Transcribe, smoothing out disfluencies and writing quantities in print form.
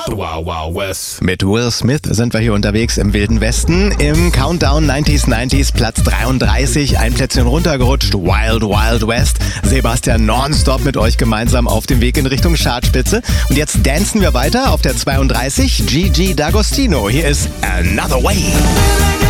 Wow Wow West. Mit Will Smith sind wir hier unterwegs im Wilden Westen. Im Countdown 90s Platz 33, ein Plätzchen runtergerutscht, Wild Wild West. Sebastian nonstop mit euch gemeinsam auf dem Weg in Richtung Chartspitze. Und jetzt dancen wir weiter auf der 32, Gigi D'Agostino. Hier ist Another Way.